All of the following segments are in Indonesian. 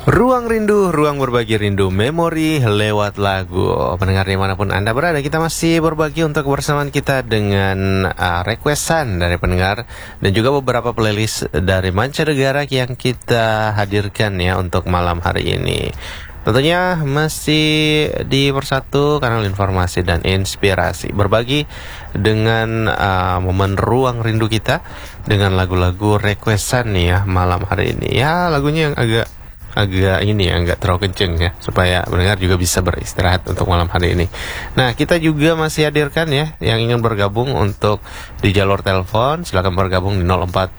Ruang rindu, ruang berbagi rindu, memori lewat lagu. Pendengar dimanapun Anda berada, kita masih berbagi untuk kebersamaan kita dengan requestan dari pendengar dan juga beberapa playlist dari mancanegara yang kita hadirkan ya untuk malam hari ini. Tentunya masih di persatu kanal informasi dan inspirasi, berbagi dengan momen ruang rindu kita dengan lagu-lagu requestan nih ya malam hari ini. Ya lagunya yang agak ini ya, nggak terlalu kenceng ya, supaya pendengar juga bisa beristirahat untuk malam hari ini. Nah, kita juga masih hadirkan ya yang ingin bergabung untuk di jalur telepon, silakan bergabung di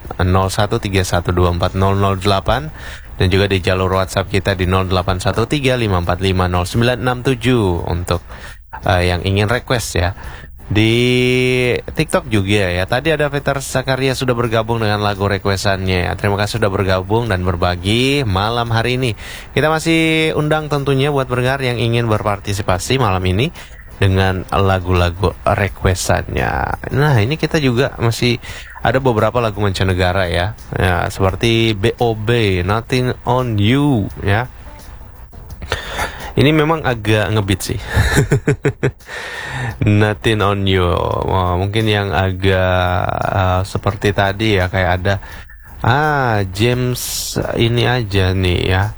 040131240008 dan juga di jalur WhatsApp kita di 081354500967 untuk yang ingin request ya. Di TikTok juga ya. Tadi ada Peter Zakaria sudah bergabung dengan lagu requestannya. Terima kasih sudah bergabung dan berbagi malam hari ini. Kita masih undang tentunya buat pendengar yang ingin berpartisipasi malam ini dengan lagu-lagu requestannya. Nah, ini kita juga masih ada beberapa lagu mancanegara ya. Ya, seperti B.O.B, Nothing on You ya. Ini memang agak ngebeat sih. Nothing on You. Wah, mungkin yang agak seperti tadi ya, kayak ada James ini aja nih ya,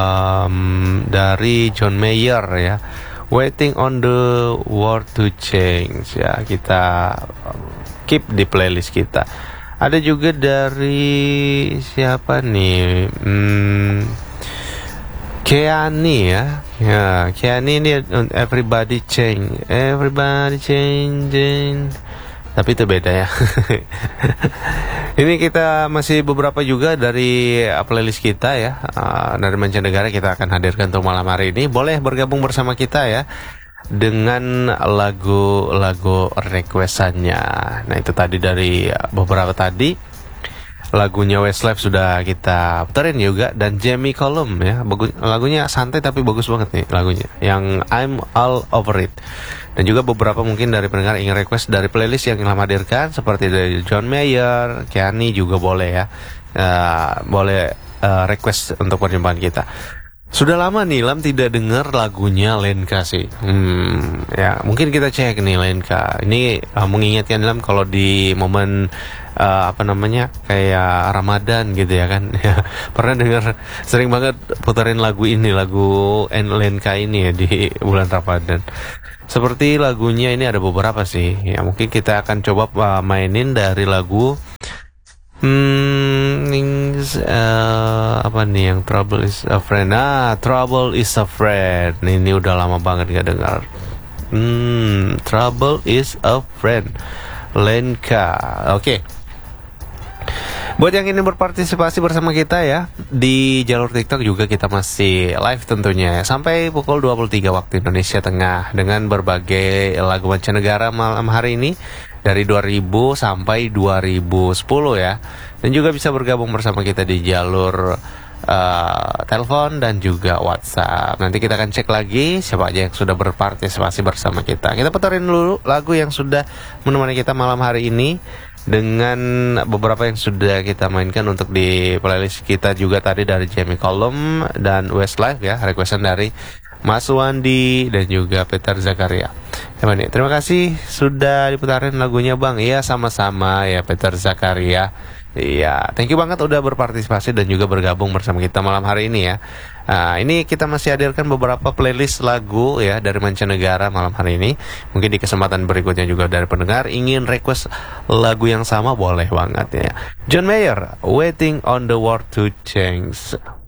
dari John Mayer ya, Waiting on the World to Change ya. Kita keep di playlist kita. Ada juga dari siapa nih, Keani ya, Keani ini Everybody Changing, tapi itu beda ya. Ini kita masih beberapa juga dari playlist kita ya, dari mancanegara kita akan hadirkan untuk malam hari ini. Boleh bergabung bersama kita ya dengan lagu-lagu requestannya. Nah, itu tadi dari beberapa tadi. Lagunya Westlife sudah kita puterin juga, dan Jamie Cullum ya, lagunya santai tapi bagus banget nih lagunya, yang I'm All Over It. Dan juga beberapa mungkin dari pendengar ingin request dari playlist yang Ilham hadirkan, seperti dari John Mayer, Keani juga boleh ya, boleh request untuk perjumpaan kita. Sudah lama nih Ilham tidak dengar lagunya Lenka sih. Ya mungkin kita cek nih Lenka. Ini mengingatkan Ilham kalau di momen kayak Ramadan gitu ya kan. Ya, pernah dengar sering banget puterin lagu ini, lagu Lenka ini ya di bulan Ramadan. Seperti lagunya ini ada beberapa sih. Ya mungkin kita akan coba mainin dari lagu apa nih yang Trouble is a Friend. Trouble is a Friend. Ini udah lama banget gak dengar. Trouble is a Friend, Lenka. Oke. Buat yang ingin berpartisipasi bersama kita ya di jalur TikTok juga, kita masih live tentunya sampai pukul 23 waktu Indonesia Tengah dengan berbagai lagu mancanegara malam hari ini dari 2000 sampai 2010 ya. Dan juga bisa bergabung bersama kita di jalur telepon dan juga WhatsApp. Nanti kita akan cek lagi siapa aja yang sudah berpartisipasi bersama kita. Kita puterin dulu lagu yang sudah menemani kita malam hari ini dengan beberapa yang sudah kita mainkan untuk di playlist kita juga tadi dari Jamie Cullum dan Westlife ya, requestan dari Mas Wandi dan juga Peter Zakaria. Terima kasih sudah diputarin lagunya Bang. Iya sama-sama ya Peter Zakaria. Iya, thank you banget udah berpartisipasi dan juga bergabung bersama kita malam hari ini ya. Ini kita masih hadirkan beberapa playlist lagu ya dari mancanegara malam hari ini. Mungkin di kesempatan berikutnya juga dari pendengar ingin request lagu yang sama, boleh banget ya. John Mayer, Waiting on the World to Change.